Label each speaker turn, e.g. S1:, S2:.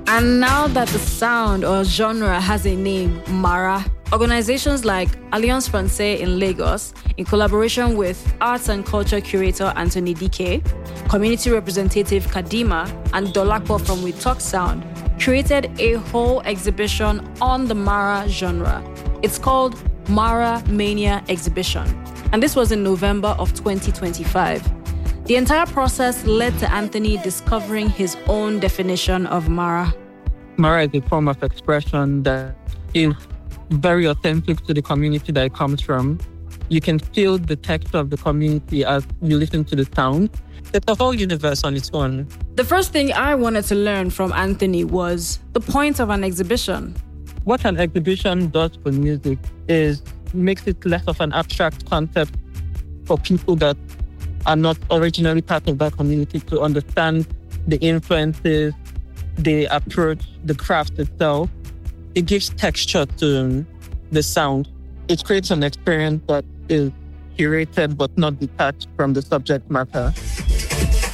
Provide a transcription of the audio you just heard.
S1: And now that the sound or genre has a name, Mara, organizations like Alliance Francaise in Lagos, in collaboration with arts and culture curator Anthony Dike, community representative Kadima, and Dolapo from We Talk Sound, created a whole exhibition on the Mara genre. It's called Mara Mania Exhibition, and this was in November of 2025. The entire process led to Anthony discovering his own definition of Mara.
S2: Mara is a form of expression that is very authentic to the community that it comes from. You can feel the texture of the community as you listen to the sound. It's a whole universe on its own.
S1: The first thing I wanted to learn from Anthony was the point of an exhibition.
S2: What an exhibition does for music is makes it less of an abstract concept for people that are not originally part of that community to understand the influences, the approach, the craft itself. It gives texture to the sound. It creates an experience that is curated but not detached from the subject matter.